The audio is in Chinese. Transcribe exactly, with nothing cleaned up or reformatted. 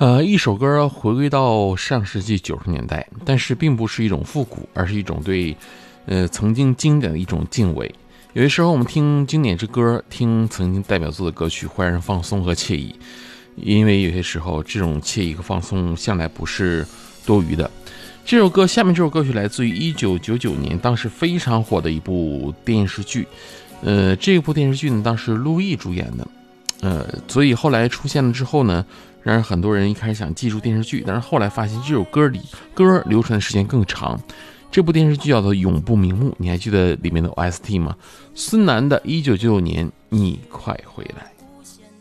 呃，一首歌回归到上世纪九十年代，但是并不是一种复古，而是一种对，呃，曾经经典的一种敬畏。有些时候我们听经典之歌，听曾经代表作的歌曲，会让人放松和惬意，因为有些时候这种惬意和放松向来不是多余的。这首歌，下面这首歌曲来自于一九九九年，当时非常火的一部电视剧。呃，这部电视剧呢，当时陆毅主演的。呃，所以后来出现了之后呢，让很多人一开始想记住电视剧，但是后来发现这首歌里歌流传的时间更长。这部电视剧叫做《永不瞑目》，你还记得里面的 O S T 吗？孙楠的一九九九年，你快回来。